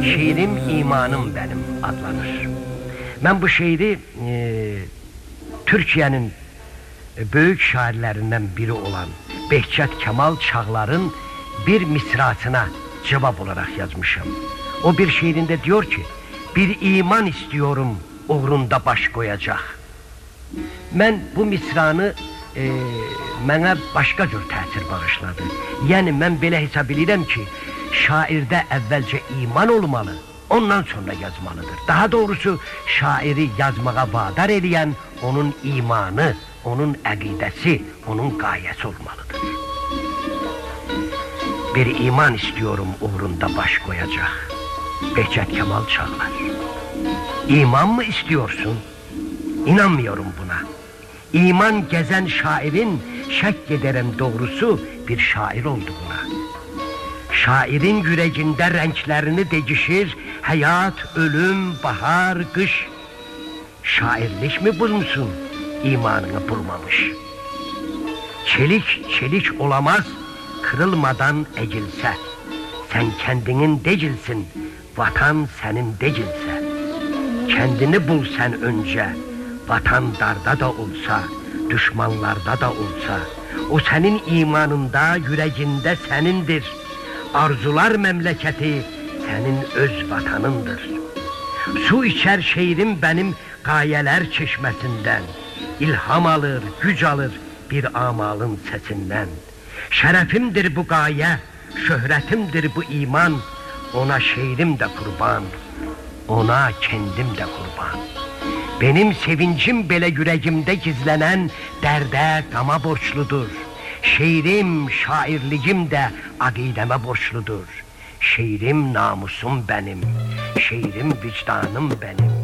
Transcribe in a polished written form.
Şiirim İmanım Benim adlanır. Ben bu şiiri Türkiye'nin büyük şairlerinden biri olan Behçet Kemal Çağlar'ın bir misrasına cevap olarak yazmışım. O bir şiirinde diyor ki, bir iman istiyorum uğrunda baş koyacak. Ben bu misranı mənə başqa cür təsir bağışladı. Yəni mən belə hesab edirəm ki, şairdə əvvəlcə iman olmalı, ondan sonra yazmalıdır. Daha doğrusu şairi yazmağa vadar edən onun imanı, onun əqidəsi, onun qayəsi olmalıdır. Bir iman istiyorum uğrunda baş koyacak. Behçet Kemal Çağlar. İman mı istiyorsun? İnanmıyorum buna. İman gezen şairin, şek ederim doğrusu, bir şair oldu buna. Şairin yüreğinde renklerini değişir, hayat, ölüm, bahar, kış. Şairlik mi bulmuşsun, imanını bulmamış. Çelik, çelik olamaz, kırılmadan egilse. Sen kendinin değilsin, vatan senin değilse. Kendini bul sen önce, vatan darda da olsa, düşmanlarda da olsa. O senin imanında, yüreğinde senindir. Arzular memleketi senin öz vatanındır. Su içer şiirim benim gayeler çeşmesinden. İlham alır, güç alır bir amalın sesinden. Şerefimdir bu gaye, şöhretimdir bu iman. Ona şiirim de kurban, ona kendim de kurban. Benim sevincim bile yüreğimde gizlenen derde, gama borçludur. Şiirim, şairliğim de akideme borçludur. Şiirim namusum benim, şiirim vicdanım benim.